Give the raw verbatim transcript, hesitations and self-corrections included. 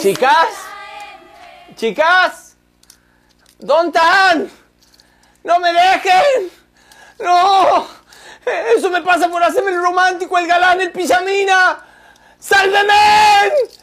Chicas, chicas, ¿dónde están? ¡No me dejen! ¡No! Eso me pasa por hacerme el romántico, el galán, el pijamina. ¡Sálveme!